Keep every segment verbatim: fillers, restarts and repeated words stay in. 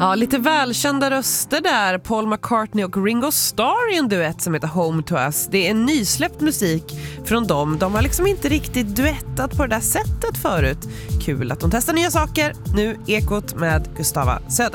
Ja, lite välkända röster där. Paul McCartney och Ringo Starr i en duett som heter Home to Us. Det är nysläppt musik från dem. De har liksom inte riktigt duettat på det där sättet förut. Kul att de testar nya saker. Nu Ekot med Gustava Söder.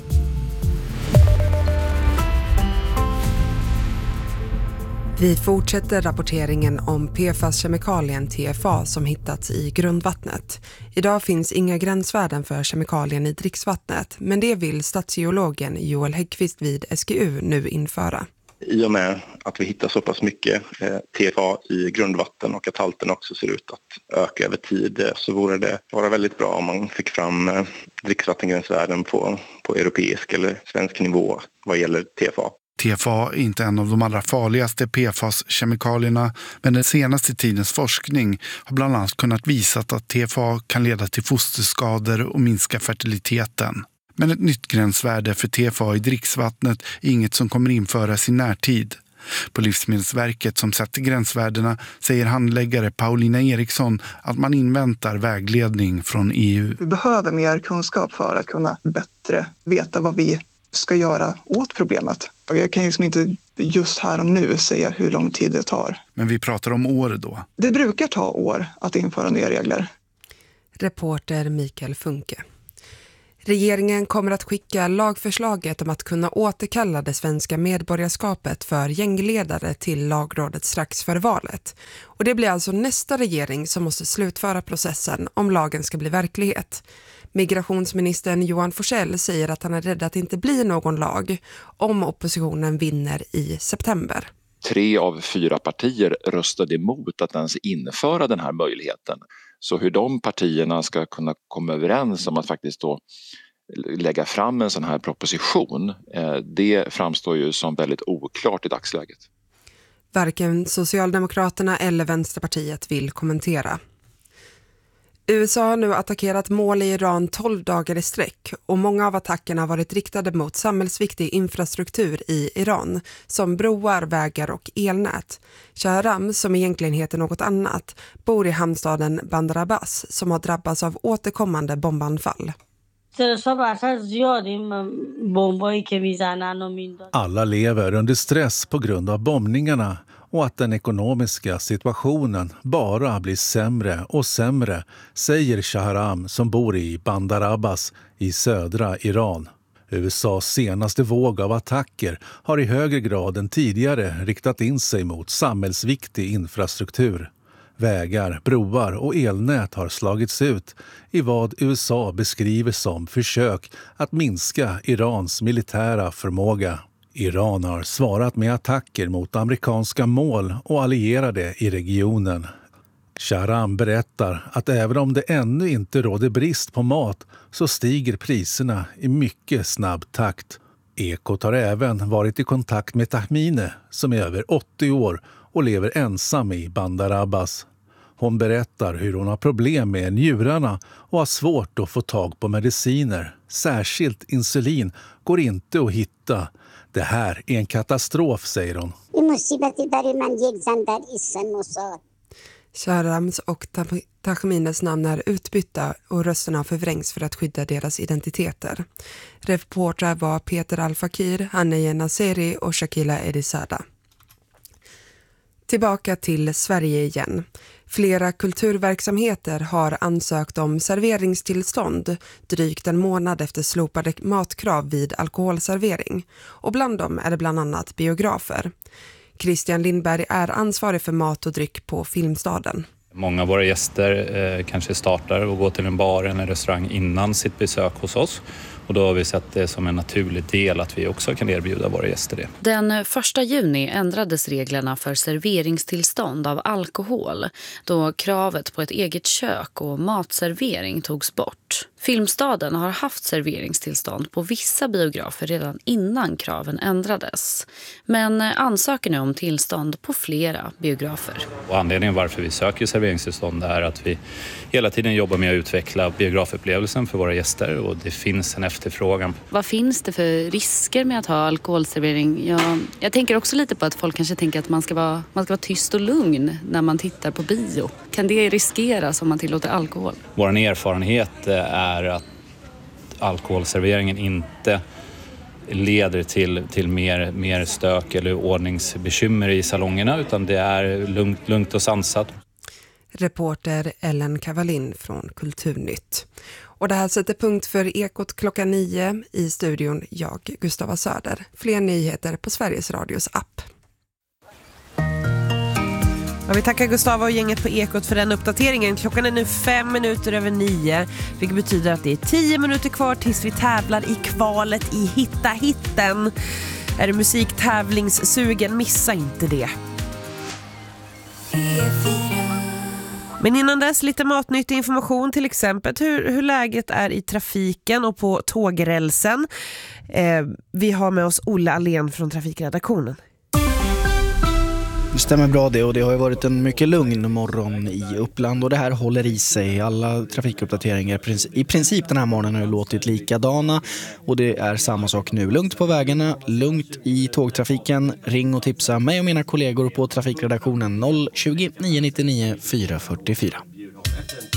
Vi fortsätter rapporteringen om P F A S-kemikalien T F A som hittats i grundvattnet. Idag finns inga gränsvärden för kemikalien i dricksvattnet, men det vill statsgeologen Joel Häggqvist vid S G U nu införa. I och med att vi hittar så pass mycket eh, T F A i grundvatten och att halten också ser ut att öka över tid, eh, så vore det vara väldigt bra om man fick fram eh, dricksvattengränsvärden på, på europeisk eller svensk nivå vad gäller T F A. T F A är inte en av de allra farligaste P F A S-kemikalierna, men den senaste tidens forskning har bland annat kunnat visa att T F A kan leda till fosterskador och minska fertiliteten. Men ett nytt gränsvärde för T F A i dricksvattnet är inget som kommer införas i närtid. På Livsmedelsverket som sätter gränsvärdena säger handläggare Paulina Eriksson att man inväntar vägledning från E U. Vi behöver mer kunskap för att kunna bättre veta vad vi ska göra åt problemet. Jag kan liksom inte just här och nu säga hur lång tid det tar. Men vi pratar om år då. Det brukar ta år att införa nya regler. Reporter Mikael Funke. Regeringen kommer att skicka lagförslaget om att kunna återkalla det svenska medborgarskapet för gängledare till lagrådet strax före valet. Och det blir alltså nästa regering som måste slutföra processen om lagen ska bli verklighet. Migrationsministern Johan Forssell säger att han är rädd att det inte blir någon lag om oppositionen vinner i september. Tre av fyra partier röstade emot att ens införa den här möjligheten. Så hur de partierna ska kunna komma överens om att faktiskt då lägga fram en sån här proposition, det framstår ju som väldigt oklart i dagsläget. Varken Socialdemokraterna eller Vänsterpartiet vill kommentera. U S A har nu attackerat mål i Iran tolv dagar i sträck och många av attackerna har varit riktade mot samhällsviktig infrastruktur i Iran som broar, vägar och elnät. Shahram, som egentligen heter något annat, bor i hamnstaden Bandar Abbas som har drabbats av återkommande bombanfall. Alla lever under stress på grund av bombningarna och att den ekonomiska situationen bara blir sämre och sämre, säger Shahram som bor i Bandar Abbas i södra Iran. U S As senaste våg av attacker har i högre grad än tidigare riktat in sig mot samhällsviktig infrastruktur. Vägar, broar och elnät har slagits ut i vad U S A beskriver som försök att minska Irans militära förmåga. Iran har svarat med attacker mot amerikanska mål och allierade i regionen. Shahram berättar att även om det ännu inte råder brist på mat så stiger priserna i mycket snabb takt. Ekot har även varit i kontakt med Tahmine som är över åttio år och lever ensam i Bandar Abbas. Hon berättar hur hon har problem med njurarna och har svårt att få tag på mediciner. Särskilt insulin går inte att hitta. Det här är en katastrof, säger hon. Shahrams och Tahmines namn är utbytta och rösterna förvrängs för att skydda deras identiteter. Reportrar var Peter Al-Fakir, Haneye Naseri och Shakila Edisada. Tillbaka till Sverige igen. Flera kulturverksamheter har ansökt om serveringstillstånd drygt en månad efter slopade matkrav vid alkoholservering. Och bland dem är det bland annat biografer. Christian Lindberg är ansvarig för mat och dryck på Filmstaden. Många av våra gäster eh, kanske startar och går till en bar eller en restaurang innan sitt besök hos oss. Och då har vi sett det som en naturlig del att vi också kan erbjuda våra gäster det. Den första juni ändrades reglerna för serveringstillstånd av alkohol då kravet på ett eget kök och matservering togs bort. Filmstaden har haft serveringstillstånd på vissa biografer redan innan kraven ändrades. Men ansöker nu om tillstånd på flera biografer. Och anledningen varför vi söker serveringstillstånd är att vi hela tiden jobbar med att utveckla biografupplevelsen för våra gäster och det finns en efterfrågan. Vad finns det för risker med att ha alkoholservering? Jag, jag tänker också lite på att folk kanske tänker att man ska, vara, man ska vara tyst och lugn när man tittar på bio. Kan det riskeras om man tillåter alkohol? Vår erfarenhet är att alkoholserveringen inte leder till, till mer, mer stök eller ordningsbekymmer i salongerna, utan det är lugnt, lugnt och sansat. Reporter Ellen Kavalin från Kulturnytt. Och det här sätter punkt för Ekot klockan nio. I studion jag, Gustava Söder. Fler nyheter på Sveriges Radios app. Ja, vi tackar Gustava och gänget på Ekot för den uppdateringen. Klockan är nu fem minuter över nio, vilket betyder att det är tio minuter kvar tills vi tävlar i kvalet i Hitta Hitten. Är du musiktävlingssugen, missa inte det. Men innan dess lite matnyttig information, till exempel hur, hur läget är i trafiken och på tågrälsen. Eh, vi har med oss Olle Alén från trafikredaktionen. Det stämmer bra det, och det har ju varit en mycket lugn morgon i Uppland och det här håller i sig. Alla trafikuppdateringar i princip den här morgonen har låtit likadana och det är samma sak nu. Lugnt på vägarna, lugnt i tågtrafiken. Ring och tipsa mig och mina kollegor på trafikredaktionen noll tjugo, nio nio nio, fyra fyra fyra.